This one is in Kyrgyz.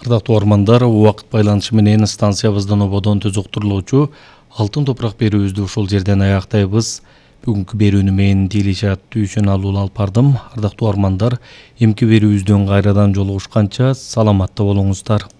Ардактуу армандар, убакыт байланышы менен станциябыздан ободон түз уктурулуучу алтын топурак берүүбүздү ушул жерден аяктайбыз. Бүгүнкү берүүнү мен Дилишат Түйшөналуу алып бардым. Ардактуу армандар, эмки берүүбүздөн кайрадан жолугушканча саламатта болуңуздар.